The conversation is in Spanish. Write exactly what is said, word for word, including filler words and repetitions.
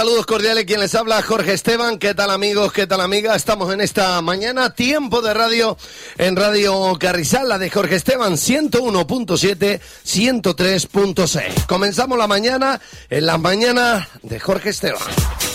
Saludos cordiales, quien les habla, Jorge Esteban. ¿Qué tal, amigos? ¿Qué tal, amigas? Estamos en esta mañana, tiempo de radio en Radio Carrizal, la de Jorge Esteban, ciento uno punto siete, ciento tres punto seis. Comenzamos la mañana en la mañana de Jorge Esteban.